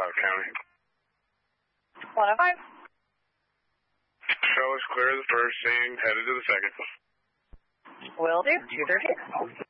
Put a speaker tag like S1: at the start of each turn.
S1: County.
S2: 105.
S1: Show us clear of the first scene, headed to the second.
S2: Will do. 213.